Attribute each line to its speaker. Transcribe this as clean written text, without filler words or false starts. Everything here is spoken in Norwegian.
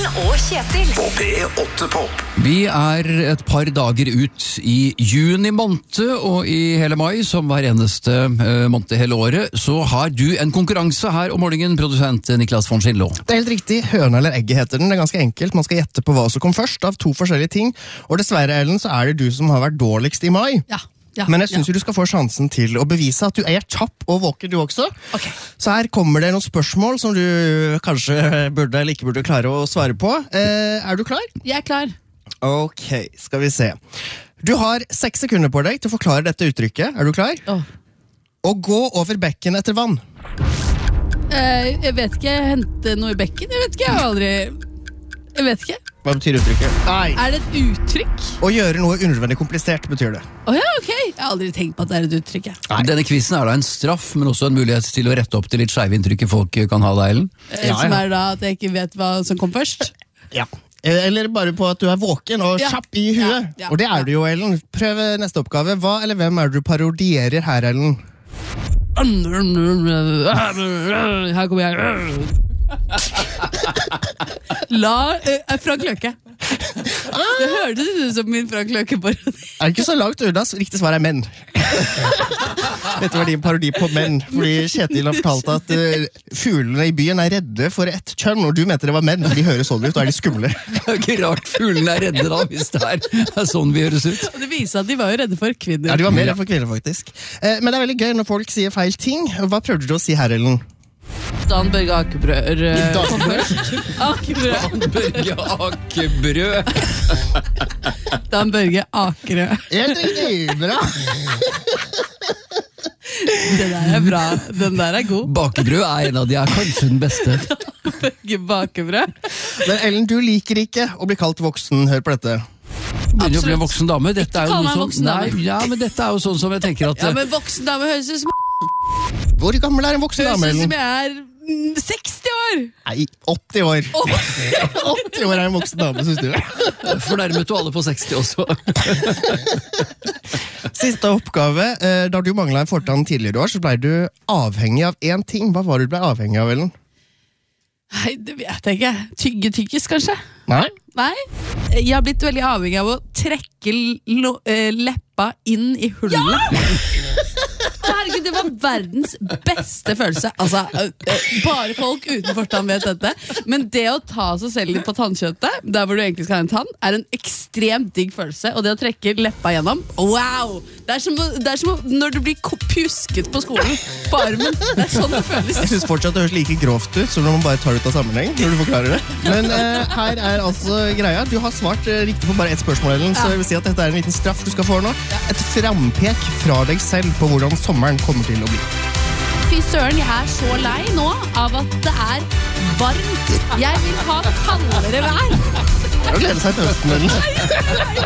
Speaker 1: og Kjetil.
Speaker 2: På P8 Pop.
Speaker 3: Vi et par dager ut i juni måned, og i hele mai, som hver eneste måned hele året, så har du en konkurranse her om morgenen, produsent Niklas von Schindlo.
Speaker 4: Det helt riktig. Høna eller egget heter den. Det ganske enkelt. Man skal gjette på hva som kom først av to forskjellige ting. Og dessverre, Ellen, så det du som har vært dårligst i mai.
Speaker 5: Ja,
Speaker 4: men jeg synes du skal få sjansen til å bevise at du kjapp og våken du også.
Speaker 5: Okay.
Speaker 4: Så her kommer det noen spørsmål som du kanskje burde eller ikke burde klare å svare på. Du klar?
Speaker 5: Jeg klar.
Speaker 4: Ok, skal vi se. Du har 6 sekunder på deg til å forklare dette uttrykket. Du klar? Å gå over bekken etter vann.
Speaker 5: Jeg vet ikke, hente noe i bekken? Jeg vet ikke, jeg vet ikke.
Speaker 4: Hva betyr uttrykket? Nei.
Speaker 5: Det et uttrykk?
Speaker 4: Å gjøre noe unødvendig komplisert betyr det.
Speaker 5: Ja, ok. Jeg har aldri tenkt på at det et uttrykk.
Speaker 3: Denne quizen da en straff, men også en mulighet til å rette opp til litt skeive inntrykket folk kan ha da, Ellen.
Speaker 5: Som da at jeg ikke vet hva som kom først?
Speaker 4: Ja. Eller bare på at du våken og kjapp i huet. Og det du jo, Ellen. Prøv neste oppgave. Hva eller hvem du parodierer her, Ellen?
Speaker 5: Her kommer jeg. Frank Løke. Det hørtes ut som min Frank Løke parodi.
Speaker 4: Ikke så langt unna, riktig svar menn. Dette var din parodi på menn, fordi Kjetil har fortalt at fuglene i byen redde for ett kjønn, og du mente det var menn, for de høres sånn ut, og de skumle.
Speaker 3: Det ikke rart fuglene redde da, hvis det sånn vi høres ut.
Speaker 5: Det viser at de var jo redde for kvinner.
Speaker 4: Ja, de var mer redde for kvinner, faktisk. Men det veldig gøy når folk sier feil ting. Hva prøvde du å si her, Ellen?
Speaker 5: Dan Børge Akebrød.
Speaker 3: Dan Børge Akebrød.
Speaker 5: Dan Børge Akerø.
Speaker 4: Helt riktig, bra.
Speaker 5: Det der bra. Den der god.
Speaker 3: Bakebrød en av de kanskje den beste.
Speaker 5: Børge Bakebrød.
Speaker 4: Men Ellen, du liker ikke å bli kalt voksen. Hør på dette.
Speaker 3: Begynner å bli en voksen dame. Dette jo noe sånn. Nei, men dette jo sånn som jeg tenker at...
Speaker 5: Ja, men voksen dame høres ut som...
Speaker 4: Hvor gammel en voksen dame, Ellen?
Speaker 5: Høres ut som jeg 60 år!
Speaker 4: Nei, 80 år. 80 år en voksen dame, synes du?
Speaker 3: Fornærmet du alle på 60 også?
Speaker 4: Siste oppgave. Da du manglet en fortann tidligere år, så ble du avhengig av en ting. Hva var du ble avhengig av, Ellen?
Speaker 5: Nei, det vet jeg ikke. Tyggis, kanskje?
Speaker 4: Nei.
Speaker 5: Jeg har blitt veldig avhengig av å trekke leppa inn i hullet. Herregud, det var verdens beste følelse. Altså, bare folk uten fortann vet dette. Men det å ta seg selv litt på tannkjøttet, der hvor du egentlig skal ha en tann, en ekstremt digg følelse. Og det å trekke leppa gjennom, wow! Det som når du blir pjusket på skolen på armen. Det sånn det føles.
Speaker 4: Jeg synes fortsatt det høres like grovt ut som når man bare tar det ut av sammenheng, når du forklarer det. Men her altså greia. Du har svart riktig på bare ett spørsmål, Ellen, så jeg vil si at dette en liten straff du skal få nå. Et frampek fra deg selv på hvordan sommeren kommer til å bli.
Speaker 5: Fy søren, jeg så lei nå av at det varmt. Jeg vil ha kaldere vær.
Speaker 4: Det gleder seg til høsten.